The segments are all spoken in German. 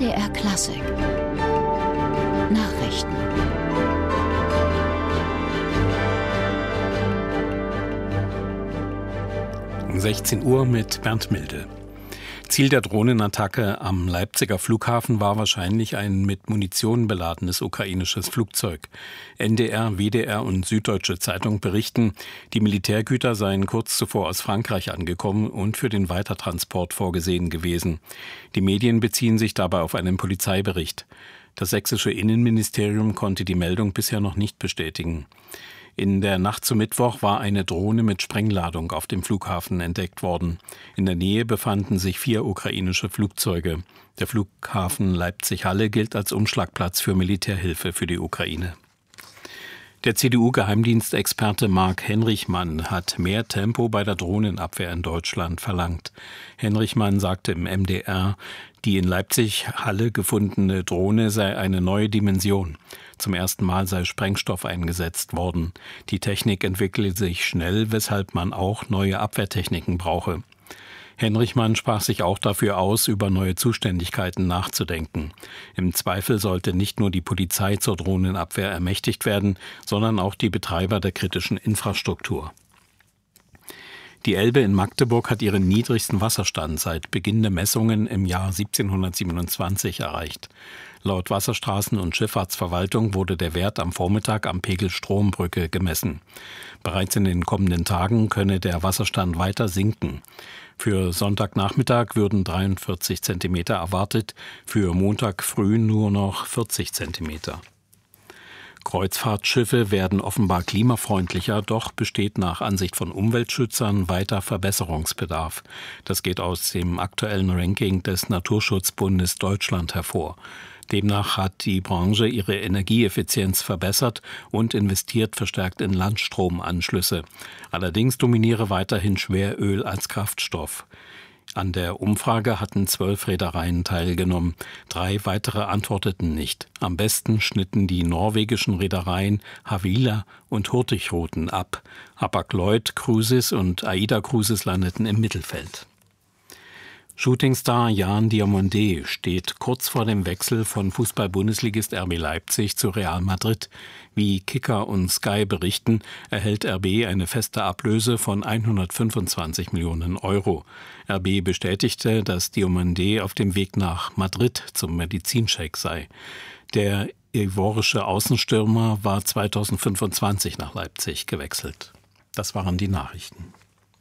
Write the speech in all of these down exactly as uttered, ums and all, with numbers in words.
D R Klassik Nachrichten. sechzehn Uhr mit Bernd Milde. Ziel der Drohnenattacke am Leipziger Flughafen war wahrscheinlich ein mit Munition beladenes ukrainisches Flugzeug. N D R, W D R und Süddeutsche Zeitung berichten, die Militärgüter seien kurz zuvor aus Frankreich angekommen und für den Weitertransport vorgesehen gewesen. Die Medien beziehen sich dabei auf einen Polizeibericht. Das sächsische Innenministerium konnte die Meldung bisher noch nicht bestätigen. In der Nacht zum Mittwoch war eine Drohne mit Sprengladung auf dem Flughafen entdeckt worden. In der Nähe befanden sich vier ukrainische Flugzeuge. Der Flughafen Leipzig-Halle gilt als Umschlagplatz für Militärhilfe für die Ukraine. Der C D U-Geheimdienstexperte Marc Henrichmann hat mehr Tempo bei der Drohnenabwehr in Deutschland verlangt. Henrichmann sagte im M D R, die in Leipzig-Halle gefundene Drohne sei eine neue Dimension. Zum ersten Mal sei Sprengstoff eingesetzt worden. Die Technik entwickle sich schnell, weshalb man auch neue Abwehrtechniken brauche. Henrichmann sprach sich auch dafür aus, über neue Zuständigkeiten nachzudenken. Im Zweifel sollte nicht nur die Polizei zur Drohnenabwehr ermächtigt werden, sondern auch die Betreiber der kritischen Infrastruktur. Die Elbe in Magdeburg hat ihren niedrigsten Wasserstand seit Beginn der Messungen im Jahr siebzehnhundertsiebenundzwanzig erreicht. Laut Wasserstraßen- und Schifffahrtsverwaltung wurde der Wert am Vormittag am Pegel Strombrücke gemessen. Bereits in den kommenden Tagen könne der Wasserstand weiter sinken. Für Sonntagnachmittag würden dreiundvierzig Zentimeter erwartet, für Montag früh nur noch vierzig Zentimeter. Kreuzfahrtschiffe werden offenbar klimafreundlicher, doch besteht nach Ansicht von Umweltschützern weiter Verbesserungsbedarf. Das geht aus dem aktuellen Ranking des Naturschutzbundes Deutschland hervor. Demnach hat die Branche ihre Energieeffizienz verbessert und investiert verstärkt in Landstromanschlüsse. Allerdings dominiere weiterhin Schweröl als Kraftstoff. An der Umfrage hatten zwölf Reedereien teilgenommen. Drei weitere antworteten nicht. Am besten schnitten die norwegischen Reedereien Havila und Hurtigruten ab. Hapag-Lloyd Cruises und AIDA Cruises landeten im Mittelfeld. Shootingstar Jan Diomandé steht kurz vor dem Wechsel von Fußball-Bundesligist R B Leipzig zu Real Madrid. Wie Kicker und Sky berichten, erhält R B eine feste Ablöse von hundertfünfundzwanzig Millionen Euro. R B bestätigte, dass Diomandé auf dem Weg nach Madrid zum Medizincheck sei. Der ivorische Außenstürmer war zweitausendfünfundzwanzig nach Leipzig gewechselt. Das waren die Nachrichten.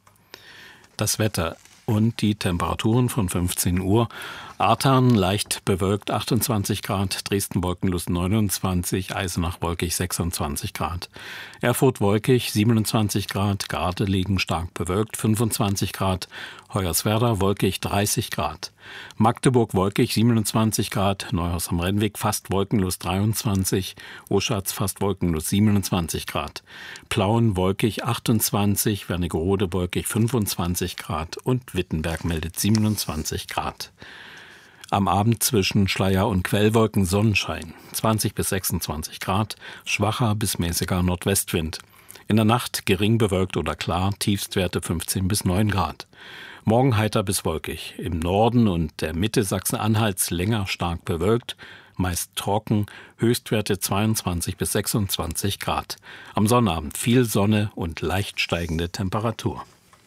Das Wetter und die Temperaturen von fünfzehn Uhr. Artern leicht bewölkt achtundzwanzig Grad, Dresden wolkenlos neunundzwanzig, Eisenach wolkig sechsundzwanzig Grad. Erfurt wolkig siebenundzwanzig Grad, Gardelegen stark bewölkt fünfundzwanzig Grad, Hoyerswerda wolkig dreißig Grad. Magdeburg wolkig siebenundzwanzig Grad, Neuhaus am Rennweg fast wolkenlos dreiundzwanzig, Oschatz fast wolkenlos siebenundzwanzig Grad. Plauen wolkig achtundzwanzig, Wernigerode wolkig fünfundzwanzig Grad und Wittenberg meldet siebenundzwanzig Grad. Am Abend zwischen Schleier- und Quellwolken Sonnenschein, zwanzig bis sechsundzwanzig Grad, schwacher bis mäßiger Nordwestwind. In der Nacht gering bewölkt oder klar, Tiefstwerte fünfzehn bis neun Grad. Morgen heiter bis wolkig. Im Norden und der Mitte Sachsen-Anhalts länger stark bewölkt, meist trocken, Höchstwerte zweiundzwanzig bis sechsundzwanzig Grad. Am Sonnabend viel Sonne und leicht steigende Temperatur.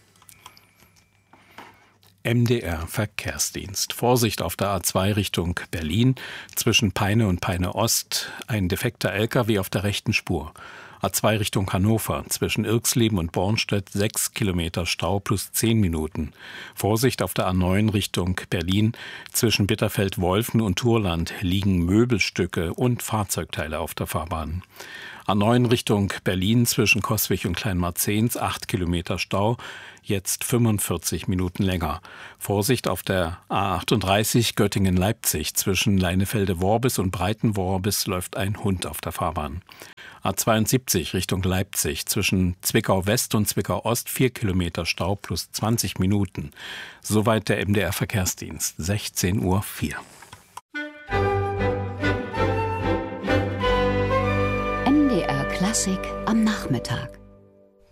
M D R Verkehrsdienst. Vorsicht auf der A zwei Richtung Berlin. Zwischen Peine und Peine Ost ein defekter L K W auf der rechten Spur. A zwei Richtung Hannover. Zwischen Irxleben und Bornstedt sechs Kilometer Stau plus zehn Minuten. Vorsicht auf der A neun Richtung Berlin. Zwischen Bitterfeld-Wolfen und Turland liegen Möbelstücke und Fahrzeugteile auf der Fahrbahn. A neun Richtung Berlin zwischen Coswig und Kleinmarzens acht Kilometer Stau, jetzt fünfundvierzig Minuten länger. Vorsicht auf der A achtunddreißig Göttingen-Leipzig zwischen Leinefelde-Worbis und Breitenworbis läuft ein Hund auf der Fahrbahn. A zweiundsiebzig Richtung Leipzig zwischen Zwickau-West und Zwickau-Ost vier Kilometer Stau plus zwanzig Minuten. Soweit der M D R Verkehrsdienst, sechzehn Uhr vier. M D R Klassik am Nachmittag.